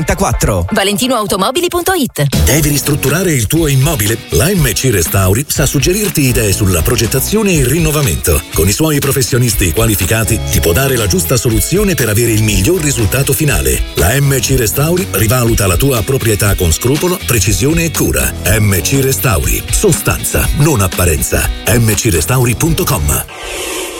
ValentinoAutomobili.it. Devi ristrutturare il tuo immobile? La MC Restauri sa suggerirti idee sulla progettazione e il rinnovamento. Con i suoi professionisti qualificati ti può dare la giusta soluzione per avere il miglior risultato finale. La MC Restauri rivaluta la tua proprietà con scrupolo, precisione e cura. MC Restauri, sostanza, non apparenza. mcrestauri.com.